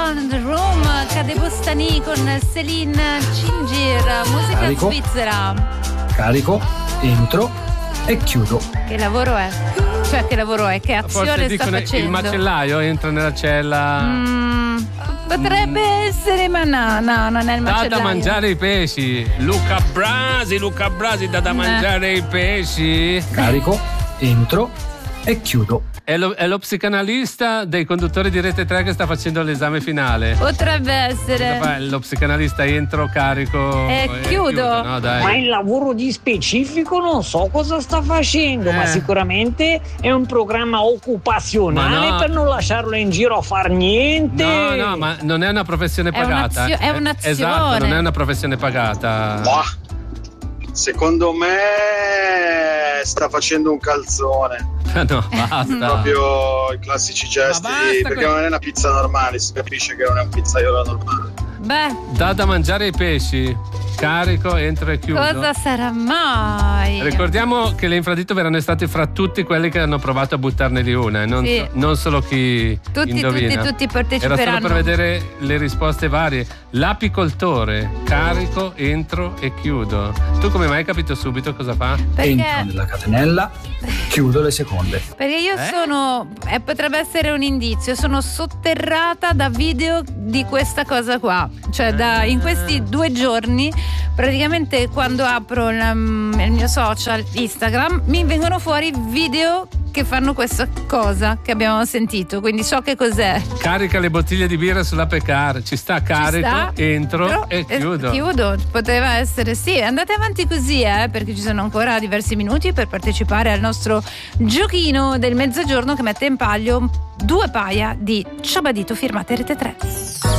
Alone in the Room, Cade Bostani con Céline Cingir, musica Carico. svizzera. Carico, entro e chiudo. Che lavoro è? Cioè, che lavoro è? Che azione Forse sta dicono facendo? il macellaio entra nella cella. Potrebbe essere, ma no, non è il Dà macellaio. da mangiare i pesci. Luca Brasi, dà da mangiare i pesci. Carico, entro e chiudo. È lo psicanalista dei conduttori di Rete 3 che sta facendo l'esame finale. Potrebbe essere. Lo psicanalista entro, carico e chiudo. No, dai. Ma il lavoro di specifico non so cosa sta facendo, ma sicuramente è un programma occupazionale, Ma no. per non lasciarlo in giro a far niente. No, ma non è una professione pagata. È un'azione. Esatto, non è una professione pagata. Secondo me sta facendo un calzone. No, basta. Proprio i classici gesti, perché non è una pizza normale, si capisce che non è un pizzaiolo normale. Beh, Dà da mangiare i pesci. Carico, entro e chiudo. cosa sarà mai? Ricordiamo che le infradito verranno estate fra tutti quelli che hanno provato a buttarne una, e non, Sì. non solo chi indovina. Tutti Era parteciperanno. solo per vedere le risposte varie. L'apicoltore, carico, entro e chiudo. Tu come mai hai capito subito cosa fa? Entro nella catenella, chiudo le seconde. Perché io sono, potrebbe essere un indizio, sono sotterrata da video di questa cosa qua. Cioè in questi 2 giorni, praticamente quando apro il mio social Instagram, mi vengono fuori video che fanno questa cosa che abbiamo sentito, quindi so che cos'è. Carica le bottiglie di birra sulla Pecar. Ci sta, carico, entro e chiudo. Chiudo, poteva essere, sì. Andate avanti così, perché ci sono ancora diversi minuti per partecipare al nostro giochino del mezzogiorno che mette in palio 2 paia di Ciabadito firmate Rete 3.